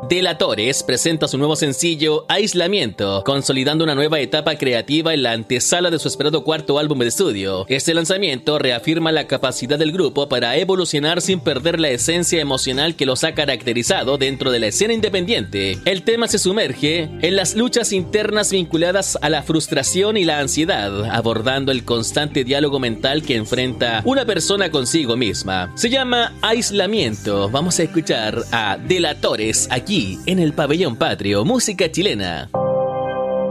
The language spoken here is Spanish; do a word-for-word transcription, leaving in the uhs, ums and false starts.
Delatores presenta su nuevo sencillo Aislamiento, consolidando una nueva etapa creativa en la antesala de su esperado cuarto álbum de estudio. Este lanzamiento reafirma la capacidad del grupo para evolucionar sin perder la esencia emocional que los ha caracterizado dentro de la escena independiente. El tema se sumerge en las luchas internas vinculadas a la frustración y la ansiedad, abordando el constante diálogo mental que enfrenta una persona consigo misma. Se llama Aislamiento. Vamos a escuchar a Delatores aquí en el Pabellón Patrio, música chilena.